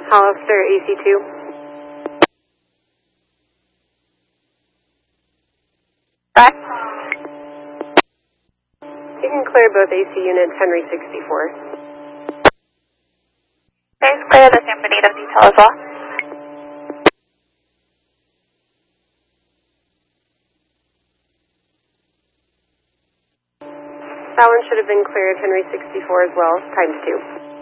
Hollister, AC2. Back. You can clear both AC units, Henry 64. Please clear the San Benito detail as well. That one should have been cleared, Henry 64 as well, times 2.